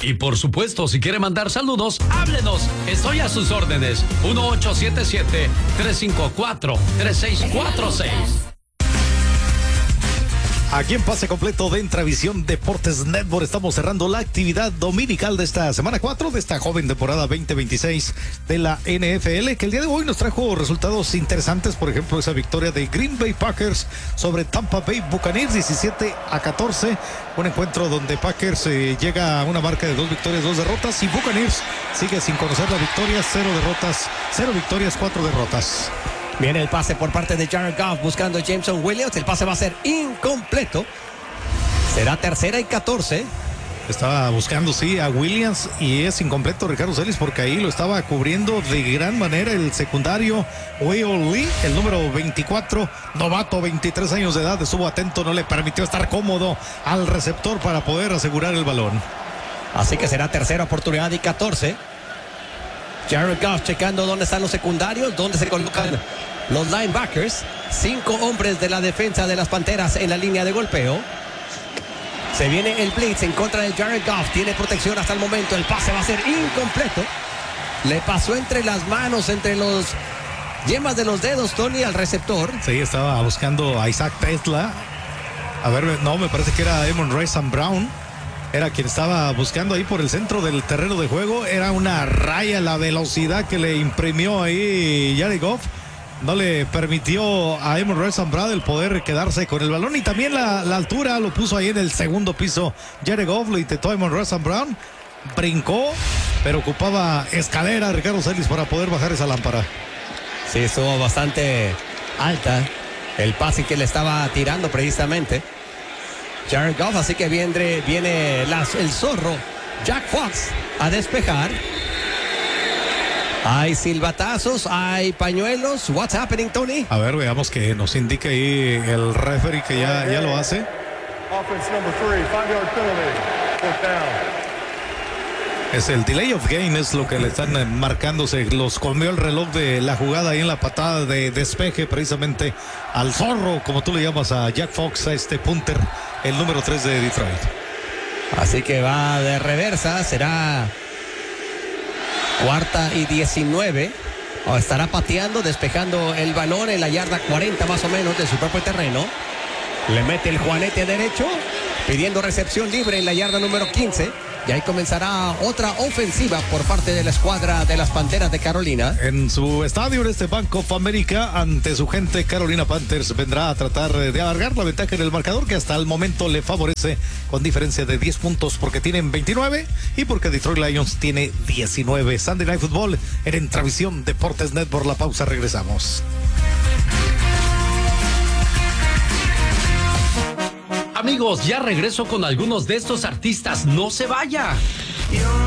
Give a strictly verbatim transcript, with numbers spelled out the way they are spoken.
Y por supuesto, si quiere mandar saludos, háblenos. Estoy a sus órdenes. uno ocho siete siete, tres cinco cuatro, tres seis cuatro seis. Aquí en Pase Completo de Intravisión Deportes Network estamos cerrando la actividad dominical de esta semana cuatro de esta joven temporada veinte veintiséis de la N F L, que el día de hoy nos trajo resultados interesantes. Por ejemplo, esa victoria de Green Bay Packers sobre Tampa Bay Buccaneers diecisiete a catorce, un encuentro donde Packers eh, llega a una marca de dos victorias, dos derrotas, y Buccaneers sigue sin conocer la victoria, cero derrotas, cero victorias, cuatro derrotas. Viene el pase por parte de Jared Goff buscando a Jameson Williams. El pase va a ser incompleto. Será tercera y catorce. Estaba buscando, sí, a Williams y es incompleto Ricardo Celis, porque ahí lo estaba cubriendo de gran manera el secundario Will Lee, el número veinticuatro, novato, veintitrés años de edad. Estuvo atento, no le permitió estar cómodo al receptor para poder asegurar el balón. Así que será tercera oportunidad y catorce. Jared Goff checando dónde están los secundarios, dónde se colocan los linebackers. Cinco hombres de la defensa de las Panteras en la línea de golpeo. Se viene el blitz en contra de Jared Goff. Tiene protección hasta el momento. El pase va a ser incompleto. Le pasó entre las manos, entre los yemas de los dedos, Tony, al receptor. Sí, estaba buscando a Isaac Tesla. A ver, no, me parece que era Amon-Ra Saint Brown. Era quien estaba buscando ahí por el centro del terreno de juego. Era una raya la velocidad que le imprimió ahí Jared Goff. No le permitió a Amon-Ra Saint Brown el poder quedarse con el balón. Y también la, la altura lo puso ahí en el segundo piso. Jared Goff lo intentó a Amon-Ra Saint Brown. Brincó, pero ocupaba escalera Ricardo Celis para poder bajar esa lámpara. Sí, estuvo bastante alta el pase que le estaba tirando precisamente Jared Goff, así que viene, viene las, el zorro Jack Fox a despejar. Hay silbatazos, hay pañuelos. What's happening, Tony? A ver, veamos que nos indique ahí el referee que ya, ya lo hace. Offense number three, five yard penalty, fourth down. Es el delay of game, es lo que le están marcando. Se los comió el reloj de la jugada ahí en la patada de despeje precisamente al zorro, como tú le llamas a Jack Fox, a este punter, el número tres de Detroit. Así que va de reversa, será cuarta y diecinueve. O estará pateando, despejando el balón en la yarda cuarenta más o menos de su propio terreno. Le mete el juanete derecho, pidiendo recepción libre en la yarda número quince. Y ahí comenzará otra ofensiva por parte de la escuadra de las Panteras de Carolina. En su estadio, en este Bank of America, ante su gente, Carolina Panthers vendrá a tratar de alargar la ventaja en el marcador, que hasta el momento le favorece con diferencia de diez puntos, porque tienen veintinueve y porque Detroit Lions tiene diecinueve. Sunday Night Football en Intravisión Deportes Network. La pausa, regresamos. Amigos, ya regreso con algunos de estos artistas. No se vaya.